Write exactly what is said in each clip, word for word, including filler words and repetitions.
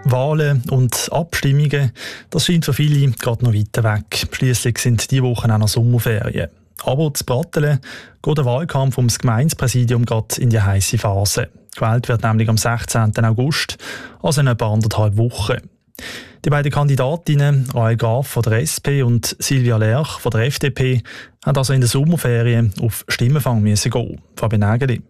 Wahlen und Abstimmungen, das scheint für viele gerade noch weiter weg. Schliesslich sind diese Wochen auch noch Sommerferien. Aber zu Brattelen geht der Wahlkampf ums Gemeindepräsidium gerade in die heisse Phase. Gewählt wird nämlich am sechzehnten August, also in etwa anderthalb Wochen. Die beiden Kandidatinnen, Rahel Graf von der S P und Silvia Lerch von der F D P, haben also in den Sommerferien auf Stimmenfang müssen gehen. Fabian Nägeli.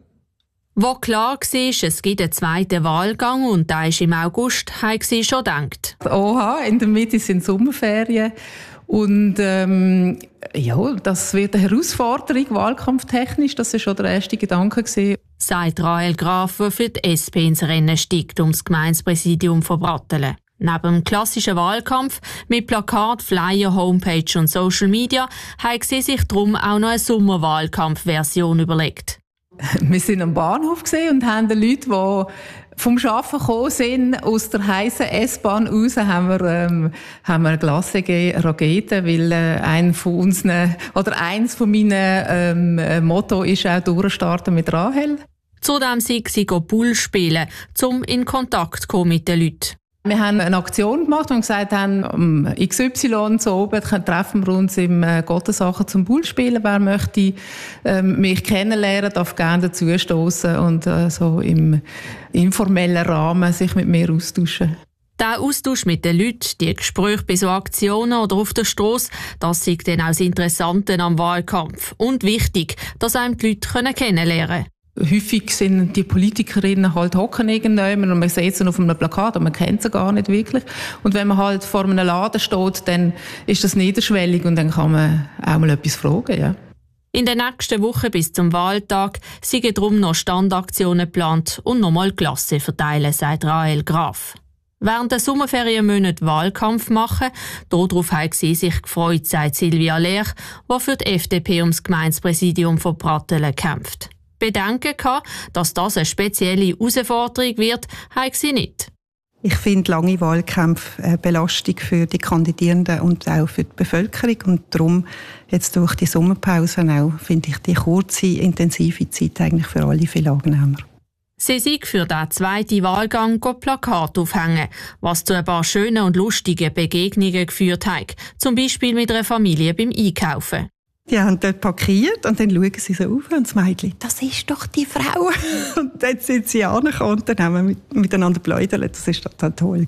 Wo klar war, es gibt einen zweiten Wahlgang und der ist im August, haben sie schon gedacht. Oha, in der Mitte sind Sommerferien. Und ähm, ja, das wird eine Herausforderung, wahlkampftechnisch. Das war schon der erste Gedanke gewesen. Sagt Rahel Graf, der für die S P ins Rennen steigt ums Gemeindepräsidium von Brattelen. Neben dem klassischen Wahlkampf mit Plakat, Flyer, Homepage und Social Media haben sie sich darum auch noch eine Sommerwahlkampfversion überlegt. Wir waren am Bahnhof und haben den Leuten, die vom Arbeiten gekommen sind, aus der heißen S-Bahn raus, haben wir, ähm, haben wir eine Glasse gegeben, Rakete, weil äh, ein von unseren, oder eins von meinen ähm, Motto ist auch «Durchstarten mit Rahel». Zudem sind sie Bull spielen, um in Kontakt zu kommen mit den Leuten. Wir haben eine Aktion gemacht und gesagt haben, um X Y so oben treffen wir uns im äh, Gottesachen zum Bull spielen. Wer möchte ähm, mich kennenlernen, darf gerne dazustoßen und äh, so im informellen Rahmen sich mit mir austauschen. Der Austausch mit den Leuten, die Gespräche bei so Aktionen oder auf der Strasse, das ist dann auch das Interessante am Wahlkampf. Und wichtig, dass einem die Leute kennenlernen können. Häufig sind die Politikerinnen halt hocken irgendjemand und man sieht sie auf einem Plakat und man kennt sie gar nicht wirklich. Und wenn man halt vor einem Laden steht, dann ist das niederschwellig und dann kann man auch mal etwas fragen, ja. In den nächsten Wochen bis zum Wahltag sind darum noch Standaktionen geplant und nochmal Glasse verteilen, sagt Rahel Graf. Während der Sommerferienmonate Wahlkampf machen, darauf haben sie sich gefreut, sagt Silvia Lerch, die für die F D P ums Gemeindepräsidium von Brattelen kämpft. Bedenken kann, dass das eine spezielle Herausforderung wird, haben sie nicht. Ich finde lange Wahlkämpfe eine Belastung für die Kandidierenden und auch für die Bevölkerung. Und darum, jetzt durch die Sommerpause auch, finde ich die kurze, intensive Zeit eigentlich für alle viel angenehmer. Sie sind für den zweiten Wahlgang Plakate aufhängen, was zu ein paar schönen und lustigen Begegnungen geführt hat. Zum Beispiel mit einer Familie beim Einkaufen. Die haben dort parkiert und dann schauen sie so auf und das Mädchen, das ist doch die Frau. Und dann sind sie angekommen und dann haben wir mit, miteinander geplaudert. Das war total toll.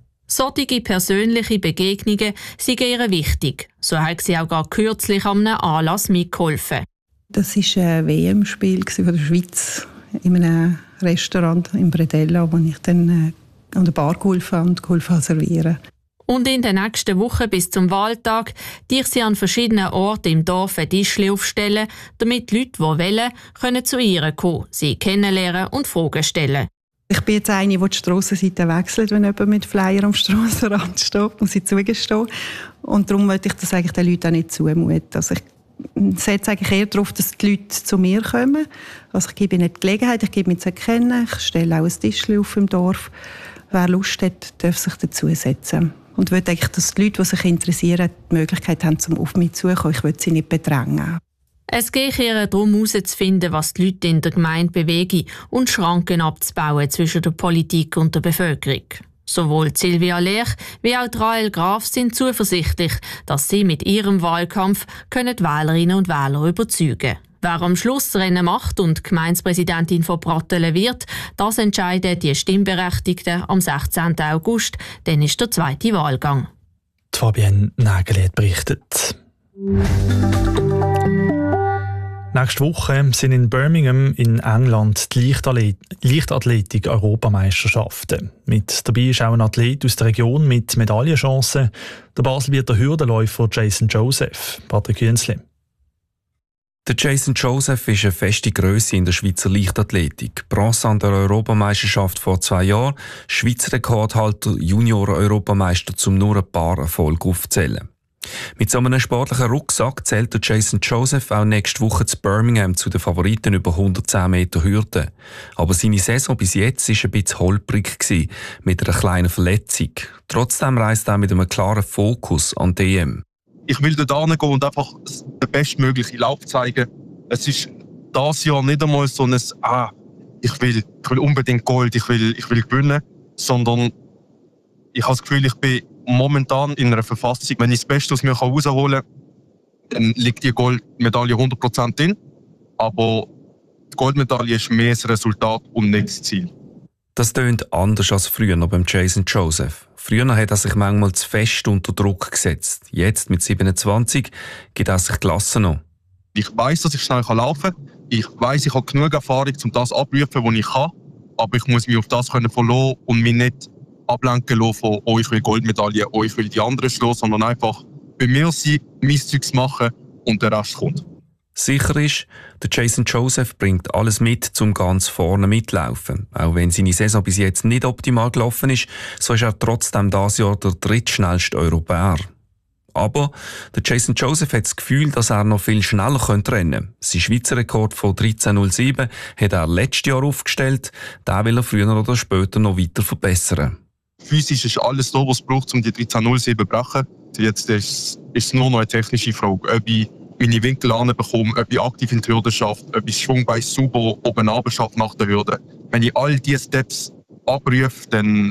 Solche persönliche Begegnungen sind ihr wichtig. So hat sie auch gerade kürzlich an einem Anlass mitgeholfen. Das war ein W M-Spiel von der Schweiz in einem Restaurant in Bredella, wo ich dann an der Bar geholfen habe und geholfen habe servieren. Und in den nächsten Wochen bis zum Wahltag die sie an verschiedenen Orten im Dorf ein Tischchen aufstellen, damit die Leute, die wollen, können zu ihr kommen, sie kennenlernen und Fragen stellen. Ich bin jetzt eine, die die Strassenseite wechselt, wenn jemand mit Flyer am Strassenrand steht, muss ich zugestehen. Und darum möchte ich das eigentlich den Leuten auch nicht zumuten. Also ich setze eigentlich eher darauf, dass die Leute zu mir kommen. Also ich gebe ihnen die Gelegenheit, ich gebe ihnen zu erkennen, ich stelle auch ein Tischchen auf im Dorf. Wer Lust hat, darf sich dazusetzen. Und will eigentlich, dass die Leute, die sich interessieren, die Möglichkeit haben, um auf mich zuzukommen. Ich will sie nicht bedrängen. Es geht ihr darum, herauszufinden, was die Leute in der Gemeinde bewegen und Schranken abzubauen zwischen der Politik und der Bevölkerung. Sowohl Silvia Lerch wie auch Rahel Graf sind zuversichtlich, dass sie mit ihrem Wahlkampf können die Wählerinnen und Wähler überzeugen können. Wer am Schluss das Rennen macht und Gemeindepräsidentin von Brattelen wird, das entscheiden die Stimmberechtigten am sechzehnten August. Dann ist der zweite Wahlgang. Die Fabienne Nägeli hat berichtet. Nächste Woche sind in Birmingham in England die Leichtathletik-Europameisterschaften. Mit dabei ist auch ein Athlet aus der Region mit Medaillenchancen, der Baselbieter Hürdenläufer Jason Joseph. Patrick Künzli. Der Jason Joseph ist eine feste Grösse in der Schweizer Leichtathletik. Bronze an der Europameisterschaft vor zwei Jahren, Schweizer Rekordhalter, Junior-Europameister, zum nur ein paar Erfolge aufzählen. Mit so einem sportlichen Rucksack zählt der Jason Joseph auch nächste Woche zu Birmingham zu den Favoriten über hundertzehn Meter Hürde. Aber seine Saison bis jetzt war ein bisschen holprig gewesen, mit einer kleinen Verletzung. Trotzdem reist er mit einem klaren Fokus an D M. Ich will dort hingehen und einfach den bestmöglichen Lauf zeigen. Es ist dieses Jahr nicht einmal so ein «Ah, ich will, ich will unbedingt Gold, ich will, ich will gewinnen», sondern Ich habe das Gefühl, ich bin momentan in einer Verfassung, wenn ich das Beste aus mir herausholen kann, dann liegt die Goldmedaille hundert Prozent drin. Aber die Goldmedaille ist mehr das Resultat und nicht das Ziel. Das tönt anders als früher noch beim Jason Joseph. Früher hat er sich manchmal zu fest unter Druck gesetzt. Jetzt, mit siebenundzwanzig, gibt er sich gelassen noch. Ich weiss, dass ich schnell laufen kann. Ich weiss, ich habe genug Erfahrung, um das abzurufen, was ich kann. Aber ich muss mich auf das verlassen und mich nicht ablenken lassen von «Oh, ich will Goldmedaille, oh, ich will die anderen schlagen», sondern einfach bei mir sein, mein Zeugs machen und der Rest kommt. Sicher ist, der Jason Joseph bringt alles mit, zum ganz vorne mitlaufen. Auch wenn seine Saison bis jetzt nicht optimal gelaufen ist, so ist er trotzdem dieses Jahr der drittschnellste Europäer. Aber der Jason Joseph hat das Gefühl, dass er noch viel schneller rennen könnte. Sein Schweizer Rekord von dreizehn null sieben hat er letztes Jahr aufgestellt. Den will er früher oder später noch weiter verbessern. Physisch ist alles da, was es braucht, um die dreizehn null sieben zu brechen. Jetzt ist es nur noch eine technische Frage, ob ich meine Winkel anbekomme, ob ich aktiv in die Hürde schaffe, ob ich Schwungbein sauber oben runter schaffe nach der Hürde. Wenn ich all diese Steps abrufe, dann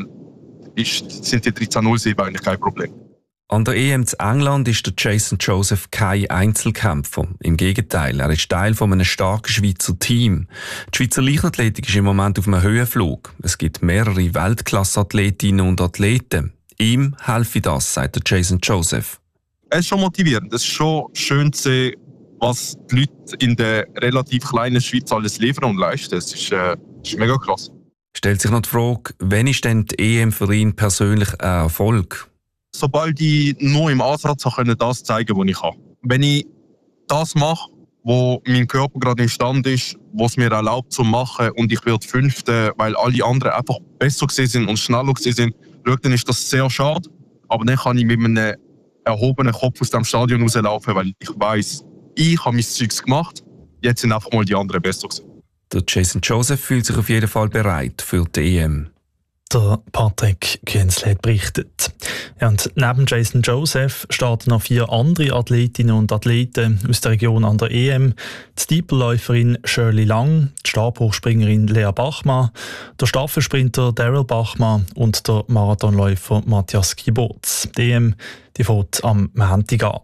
ist, sind die dreizehn null sieben eigentlich kein Problem. An der E M zu England ist der Jason Joseph kein Einzelkämpfer. Im Gegenteil, er ist Teil von einem starken Schweizer Team. Die Schweizer Leichtathletik ist im Moment auf einem Höhenflug. Es gibt mehrere Weltklasse-Athletinnen und Athleten. Ihm helfe das, sagt der Jason Joseph. Es ist schon motivierend. Es ist schon schön zu sehen, was die Leute in der relativ kleinen Schweiz alles liefern und leisten. Es ist, äh, ist mega krass. Stellt sich noch die Frage, wann ist denn die E M für ihn persönlich ein Erfolg? Sobald ich nur im Ansatz das zeigen kann, was ich kann. Wenn ich das mache, wo mein Körper gerade im Stand ist, was mir erlaubt zu machen und ich werde Fünfte, weil alle anderen einfach besser sind und schneller sind, dann ist das sehr schade. Aber dann kann ich mit einem erhobenen Kopf aus dem Stadion rauslaufen, weil ich weiss, ich habe mein Zeugs gemacht, jetzt sind einfach mal die anderen besser gewesen. Der Jason Joseph fühlt sich auf jeden Fall bereit für die E M. Der Patrick Künzle hat berichtet. Ja, und neben Jason Joseph starten noch vier andere Athletinnen und Athleten aus der Region an der E M. Die Steepleläuferin Shirley Lang, die Stabhochspringerin Lea Bachmann, der Staffelsprinter Daryl Bachmann und der Marathonläufer Matthias Giborz. Die E M die fängt am Montag an.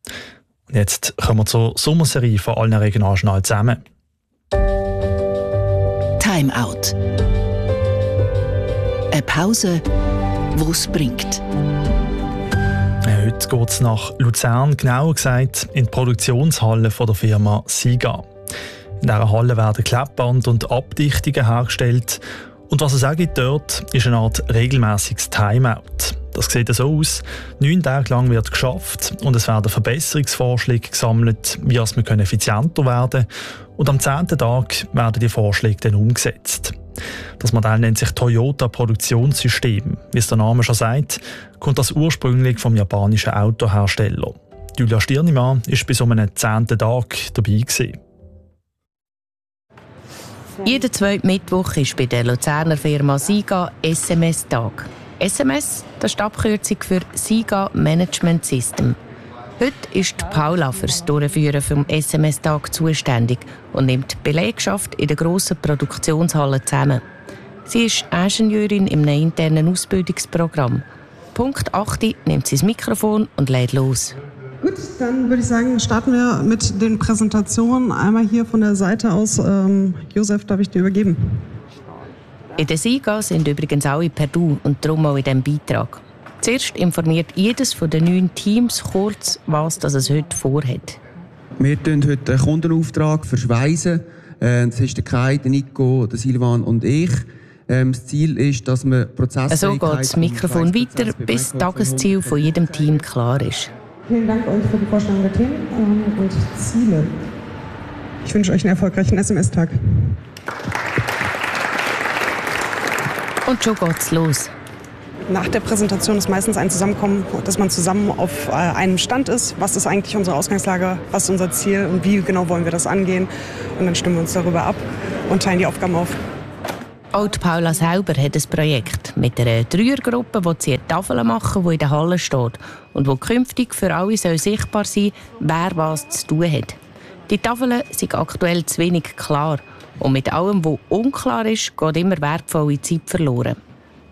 Und jetzt kommen wir zur Sommerserie von allen Regionaljournalen zusammen. Time Out. Eine Pause, die es bringt. Heute geht es nach Luzern, genauer gesagt in die Produktionshalle von der Firma Siga. In dieser Halle werden Klebband und Abdichtungen hergestellt. Und was es auch gibt dort, ist eine Art regelmäßiges Timeout. Das sieht so aus. Neun Tage lang wird geschafft und es werden Verbesserungsvorschläge gesammelt, wie es effizienter werden kann. Und am zehnten Tag werden die Vorschläge dann umgesetzt. Das Modell nennt sich Toyota Produktionssystem. Wie es der Name schon sagt, kommt das ursprünglich vom japanischen Autohersteller. Julia Stirnimann war bei so einem zehnten Tag dabei gewesen. Jeden zweiten Mittwoch ist bei der Luzerner Firma Siga S M S-Tag. S M S, das ist die Abkürzung für Siga Management System. Heute ist Paula für das Durchführen des S M S-Tag zuständig und nimmt die Belegschaft in der grossen Produktionshalle zusammen. Sie ist Ingenieurin in einem internen Ausbildungsprogramm. Punkt acht nimmt sie das Mikrofon und lädt los. Gut, dann würde ich sagen, starten wir mit den Präsentationen. Einmal hier von der Seite aus. Ähm, Josef, darf ich dir übergeben? In der Siga sind übrigens alle per Du und darum auch in diesem Beitrag. Zuerst informiert jedes von den neun Teams kurz, was das es heute vorhat. Wir verschweissen heute einen Kundenauftrag. Verschweissen. Das ist der Kai, der Nico, der Silvan und ich. Das Ziel ist, dass wir Prozesse. So geht das Mikrofon weiter, bis das Tagesziel von jedem Team klar ist. Vielen Dank euch für die Vorstellung der Themen und Ziele. Ich wünsche euch einen erfolgreichen S M S-Tag. Und schon geht's los. Nach der Präsentation ist meistens ein Zusammenkommen, dass man zusammen auf einem Stand ist. Was ist eigentlich unsere Ausgangslage, was ist unser Ziel und wie genau wollen wir das angehen? Und dann stimmen wir uns darüber ab und teilen die Aufgaben auf. Auch Paula selber hat ein Projekt mit einer Dreiergruppe, wo sie eine Tafel machen, die in der Halle steht und wo künftig für alle soll sichtbar sein soll, wer was zu tun hat. Die Tafeln sind aktuell zu wenig klar und mit allem, was unklar ist, geht immer wertvolle Zeit verloren.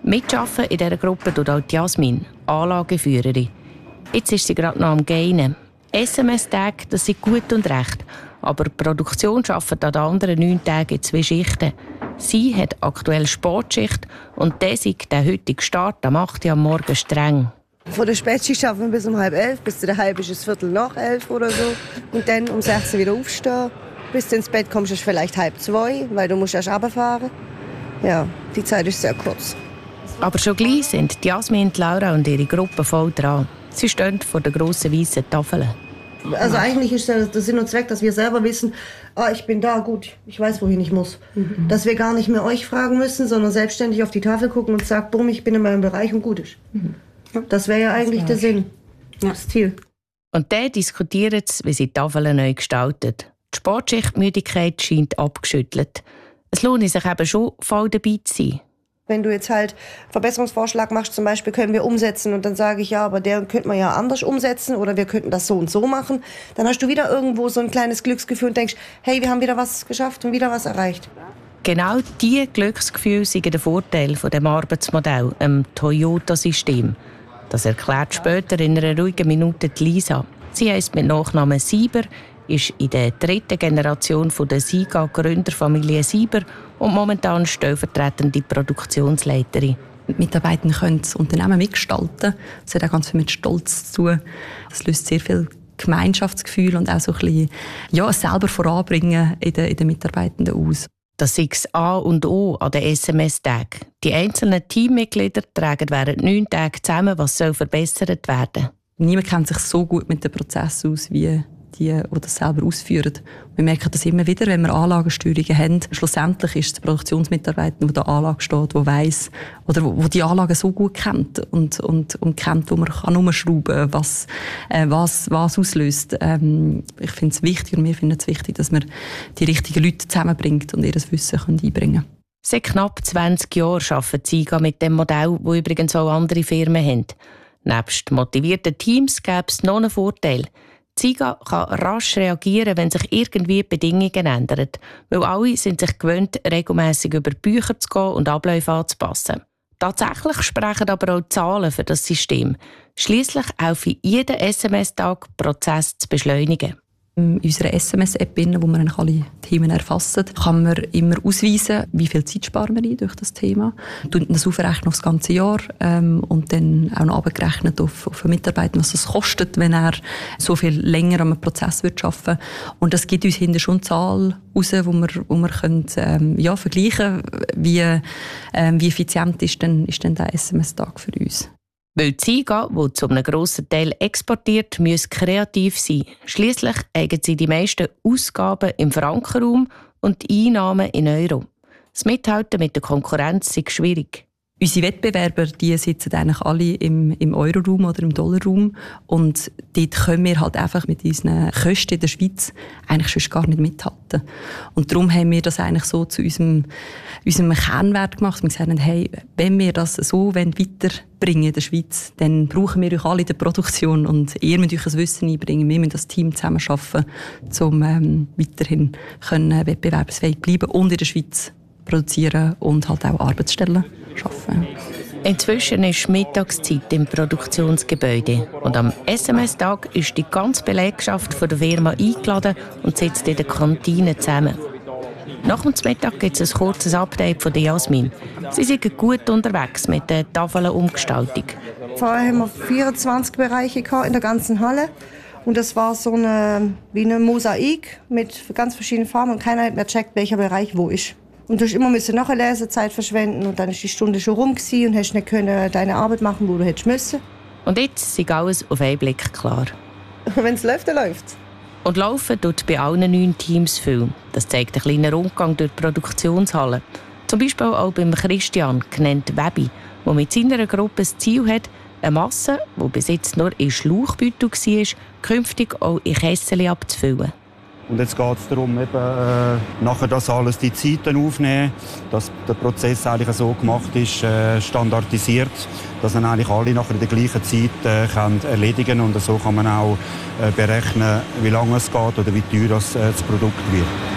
Mitarbeiten in dieser Gruppe tut auch Jasmin, Anlageführerin. Jetzt ist sie gerade noch am Gainen. S M S-Tage, das sind gut und recht. Aber die Produktion arbeitet an den anderen neun Tagen in zwei Schichten. Sie hat aktuell Sportschicht und der ist der heutige Start am acht Uhr am Morgen streng. Von der Spätschicht arbeiten wir bis um halb elf, bis zu der halb ist es Viertel nach elf oder so. Und dann um sechs Uhr wieder aufstehen. Bis du ins Bett kommst, ist es vielleicht halb zwei, weil du musst erst runterfahren. Ja, die Zeit ist sehr kurz. Aber schon gleich sind Jasmin, Laura und ihre Gruppe voll dran. Sie stehen vor der grossen weißen Tafel. Also eigentlich ist der Sinn und Zweck, dass wir selber wissen, ah, ich bin da, gut, ich weiß, wohin ich muss. Mhm. Dass wir gar nicht mehr euch fragen müssen, sondern selbstständig auf die Tafel gucken und sagen, bumm, ich bin in meinem Bereich und gut ist. Mhm. Das wäre ja eigentlich der Sinn, ja. Das Ziel. Und dann diskutieren sie, wie sie die Tafel neu gestaltet. Die Sportschichtmüdigkeit scheint abgeschüttelt. Es lohnt sich eben schon, voll dabei zu sein. Wenn du jetzt halt einen Verbesserungsvorschlag machst, zum Beispiel können wir umsetzen und dann sage ich, ja, aber der könnte man ja anders umsetzen oder wir könnten das so und so machen, dann hast du wieder irgendwo so ein kleines Glücksgefühl und denkst, hey, wir haben wieder was geschafft und wieder was erreicht. Genau diese Glücksgefühle sind der Vorteil von dem Arbeitsmodell, dem Toyota-System. Das erklärt später in einer ruhigen Minute Lisa. Sie heisst mit Nachnamen Sieber, ist in der dritten Generation von der SIGA-Gründerfamilie Sieber und momentan stellvertretende Produktionsleiterin. Die Mitarbeiter können das Unternehmen mitgestalten. Das hat auch ganz viel mit Stolz zu tun. Das löst sehr viel Gemeinschaftsgefühl und auch so ein bisschen, ja, selber voranbringen in den, in den Mitarbeitenden aus. Das ist das A und O an den S M S-Tagen. Die einzelnen Teammitglieder tragen während neun Tagen zusammen, was soll verbessert werden. Niemand kennt sich so gut mit dem Prozess aus wie die, die das selber ausführen. Wir merken das immer wieder, wenn wir Anlagensteuerungen haben. Schlussendlich ist es der Produktionsmitarbeiter, der in der Anlage steht, der weiss, oder wo, wo die Anlage so gut kennt und, und, und kennt, wo man kann umschrauben kann, was, äh, was, was auslöst. Ähm, ich finde es wichtig und wir finden es wichtig, dass man die richtigen Leute zusammenbringt und ihr Wissen einbringen können. Seit knapp zwanzig Jahren arbeitet SIGA mit dem Modell, das übrigens auch andere Firmen haben. Nebst motivierten Teams gäbe es noch einen Vorteil. SIGA kann rasch reagieren, wenn sich irgendwie die Bedingungen ändern, weil alle sind sich gewöhnt, regelmässig über Bücher zu gehen und Abläufe anzupassen. Tatsächlich sprechen aber auch Zahlen für das System. Schliesslich helfen jeden S M S-Tag, Prozess zu beschleunigen. In unserer S M S-App, wo wir alle Themen erfassen, kann man immer ausweisen, wie viel Zeit sparen wir durch das Thema. Wir das aufrechnen auf das ganze Jahr ähm, und dann auch noch abgerechnet auf, auf den Mitarbeiter, was es kostet, wenn er so viel länger am Prozess wird arbeiten. Und das gibt uns hinterher schon eine Zahl raus, wo wir, wo wir können, ähm, ja, vergleichen können, wie, ähm, wie effizient ist denn, ist denn der S M S-Tag für uns. Weil die SIGA, die zu einem grossen Teil exportiert, muss kreativ sein. Schliesslich haben sie die meisten Ausgaben im Frankenraum und die Einnahmen in Euro. Das Mithalten mit der Konkurrenz ist schwierig. Unsere Wettbewerber, die sitzen eigentlich alle im, im Euroraum oder im Dollarraum. Und dort können wir halt einfach mit unseren Kosten in der Schweiz eigentlich sonst gar nicht mithalten. Und darum haben wir das eigentlich so zu unserem, unserem Kernwert gemacht. Wir gesagt haben, hey, wenn wir das so weiterbringen in der Schweiz, dann brauchen wir euch alle in der Produktion und ihr müsst euch das Wissen einbringen. Wir müssen das Team zusammenarbeiten, um ähm, weiterhin können wettbewerbsfähig bleiben und in der Schweiz produzieren und halt auch Arbeitsstellen schaffen. Inzwischen ist Mittagszeit im Produktionsgebäude und am S M S-Tag ist die ganze Belegschaft von der Firma eingeladen und sitzt in der Kantine zusammen. Nach dem Mittag gibt es ein kurzes Update von Jasmin. Sie sind gut unterwegs mit der Tafelumgestaltung. Vorher haben wir vierundzwanzig Bereiche in der ganzen Halle. Und das war so eine, wie eine Mosaik mit ganz verschiedenen Farben und keiner hat mehr gecheckt, welcher Bereich wo ist. Und du hast immer müssen noch eine Lesezeit verschwenden und dann ist die Stunde schon rum gewesen und hast nicht können deine Arbeit machen, wo du hättest müssen. Und jetzt ist alles auf einen Blick klar. Wenn es läuft, dann läuft's. Und laufen tut bei allen neun Teams viel. Das zeigt ein kleiner Rundgang durch die Produktionshalle. Zum Beispiel auch beim Christian, genannt Webi, der mit seiner Gruppe das Ziel hat, eine Masse, die bis jetzt nur in Schlauchbeutel war, künftig auch in Kessel abzufüllen. Und jetzt geht es darum, eben, äh, nachher das alles die Zeiten aufnehmen, dass der Prozess eigentlich so gemacht ist, äh, standardisiert, dass dann eigentlich alle nachher in der gleichen Zeit äh, können erledigen können. Und so kann man auch äh, berechnen, wie lange es geht oder wie teuer das, äh, das Produkt wird.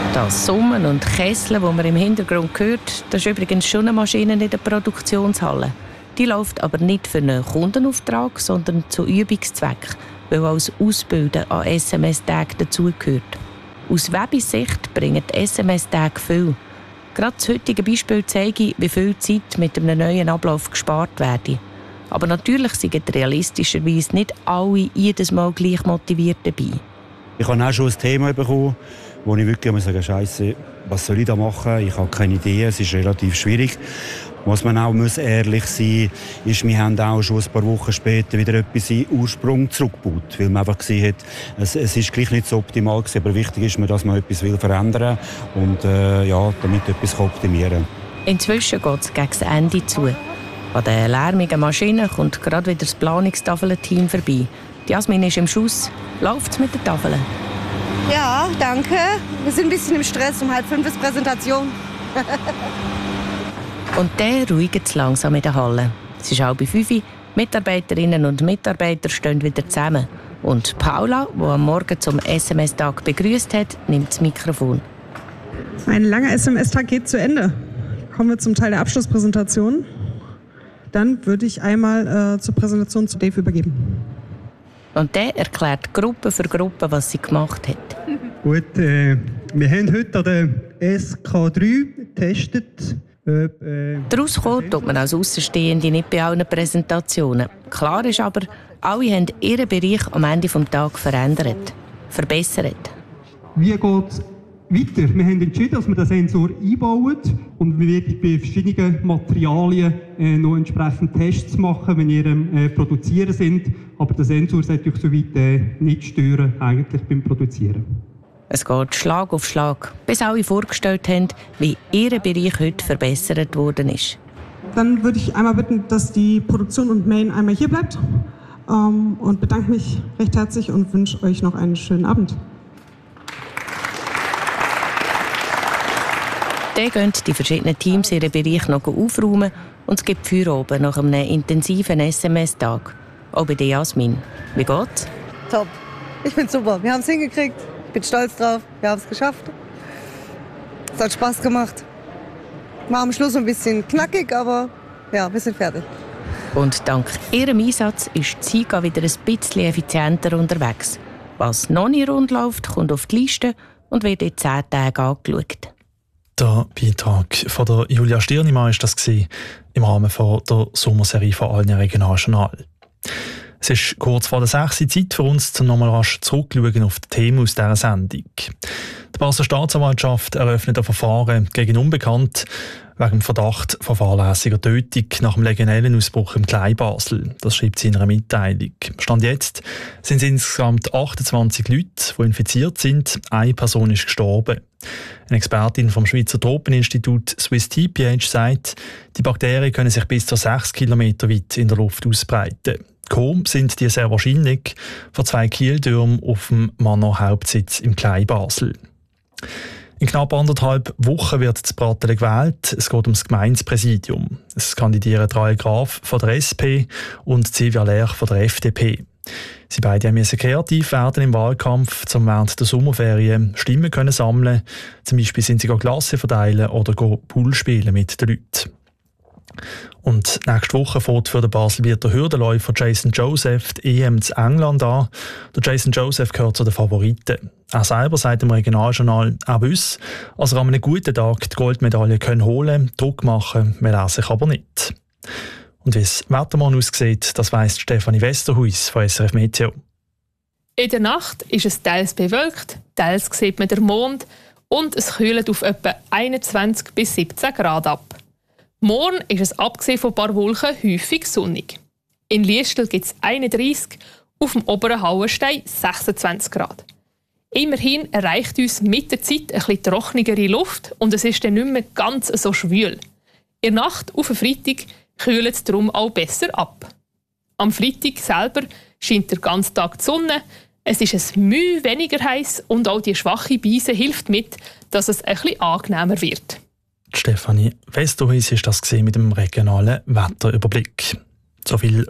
Das Summen und Kesseln, das man im Hintergrund hört, das ist übrigens schon eine Maschine in der Produktionshalle. Die läuft aber nicht für einen Kundenauftrag, sondern zu Übungszweck, weil auch das Ausbilden an S M S-Tagen dazugehört. Aus Webis-Sicht bringen die S M S-Tage viel. Gerade das heutige Beispiel zeigt, wie viel Zeit mit einem neuen Ablauf gespart werde. Aber natürlich sind realistischerweise nicht alle jedes Mal gleich motiviert dabei. Ich habe auch schon ein Thema bekommen, wo ich wirklich muss sagen, Scheiße, was soll ich da machen? Ich habe keine Idee, es ist relativ schwierig. Was man auch muss ehrlich sein muss, ist, wir haben auch schon ein paar Wochen später wieder etwas in Ursprung zurückgebaut, weil man einfach gesehen hat, es, es ist gleich nicht so optimal gewesen, aber wichtig ist mir, dass man etwas will verändern und äh, ja, damit etwas optimieren kann. Inzwischen geht es gegen das Ende zu. An den lärmigen Maschinen kommt gerade wieder das Planungstafeln-Team vorbei. Die Jasmin ist im Schuss. Läuft es mit den Tafeln? Ja, danke. Wir sind ein bisschen im Stress, um halb fünf ist Präsentation. Und dann ruhigt es langsam in der Halle. Es ist halb fünf. Mitarbeiterinnen und Mitarbeiter stehen wieder zusammen. Und Paula, die am Morgen zum S M S-Tag begrüßt hat, nimmt das Mikrofon. Ein langer S M S-Tag geht zu Ende. Kommen wir zum Teil der Abschlusspräsentation. Dann würde ich einmal äh, zur Präsentation zu Dave übergeben. Und der erklärt Gruppe für Gruppe, was sie gemacht hat. Gut, äh, wir haben heute an der S K drei getestet. Ob, äh, Daraus kommt, tut man als Aussenstehende nicht bei allen Präsentationen. Klar ist aber, alle haben ihren Bereich am Ende des Tages verändert, verbessert. Wie geht es weiter? Wir haben entschieden, dass wir den Sensor einbauen und wir werden bei verschiedenen Materialien äh, noch entsprechend Tests machen, wenn wir äh, produzieren sind. Aber der Sensor sollte euch soweit äh, nicht stören, eigentlich beim Produzieren. Es geht Schlag auf Schlag, bis alle vorgestellt haben, wie ihr Bereich heute verbessert worden ist. Dann würde ich einmal bitten, dass die Produktion und Main einmal hier bleibt. Ähm, und bedanke mich recht herzlich und wünsche euch noch einen schönen Abend. Dann gehen die verschiedenen Teams ihren Bereich noch aufräumen und es gibt Feuer oben nach einem intensiven S M S-Tag. Auch bei der Jasmin. Wie geht's? Top. Ich bin super. Wir haben es hingekriegt. Ich bin stolz drauf. Wir haben es geschafft. Es hat Spaß gemacht. War am Schluss ein bisschen knackig, aber ja, wir sind fertig. Und dank ihrem Einsatz ist die SIGA wieder ein bisschen effizienter unterwegs. Was noch nicht rund läuft, kommt auf die Liste und wird in zehn Tagen angeschaut. Der Beitrag von der Julia Stirnimann war das im Rahmen von der Sommerserie von allen Regionaljournal. Es ist kurz vor der sechs Uhr Zeit für uns, um nochmal rasch zurückzuschauen auf die Themen aus dieser Sendung. Die Basler Staatsanwaltschaft eröffnet ein Verfahren gegen Unbekannt wegen dem Verdacht von fahrlässiger Tötung nach dem Legionellenausbruch im Kleinbasel. Das schreibt sie in einer Mitteilung. Stand jetzt sind es insgesamt achtundzwanzig Leute, die infiziert sind. Eine Person ist gestorben. Eine Expertin vom Schweizer Tropeninstitut Swiss T P H sagt, die Bakterien können sich bis zu sechs Kilometer weit in der Luft ausbreiten. Kaum sind die sehr wahrscheinlich von zwei Kieldürmen auf dem Manor Hauptsitz im Kleinbasel. In knapp anderthalb Wochen wird das Pratteln gewählt. Es geht um das Gemeindepräsidium. Es kandidieren Rael Graf von der S P und Silvia Lerch von der F D P. Sie beide müssen kreativ werden im Wahlkampf, um während der Sommerferien Stimmen können sammeln. Zum Beispiel sind sie Klassen verteilen oder Pool spielen mit den Leuten. Und nächste Woche fährt für den Baselbieter Hürdenläufer Jason Joseph die E M zu England an. Der Jason Joseph gehört zu den Favoriten. Er selber sagt im Regionaljournal, er wisse, dass er an einem guten Tag die Goldmedaille können holen, Druck machen, will er sich aber nicht. Und wie das Wettermann aussieht, das weiss Stefanie Westerhuis von S R F Meteo. In der Nacht ist es teils bewölkt, teils sieht man den Mond und es kühlt auf etwa einundzwanzig bis siebzehn Grad ab. Morgen ist es abgesehen von ein paar Wolken häufig sonnig. In Liestel gibt es einunddreissig, auf dem oberen Hauenstein sechsundzwanzig Grad. Immerhin erreicht uns mit der Zeit ein bisschen trockenere Luft und es ist dann nicht mehr ganz so schwül. In der Nacht auf den Freitag kühlt es darum auch besser ab. Am Freitag selber scheint der ganze Tag die Sonne, es ist ein Mühe weniger heiß und auch die schwache Beise hilft mit, dass es ein bisschen angenehmer wird. Stefanie Westerhuis ist das mit dem regionalen Wetterüberblick. So viel